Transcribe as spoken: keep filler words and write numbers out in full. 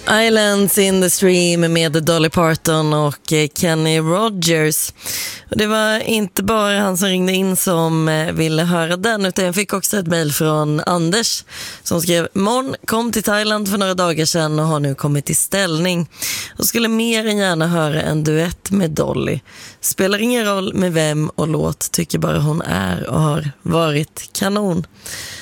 Islands in the Stream med Dolly Parton och Kenny Rogers. Och det var inte bara han som ringde in som ville höra den, utan jag fick också ett mejl från Anders som skrev: Mon kom till Thailand för några dagar sedan och har nu kommit i ställning och skulle mer än gärna höra en duett med Dolly. Spelar ingen roll med vem och låt, tycker bara hon är och har varit kanon.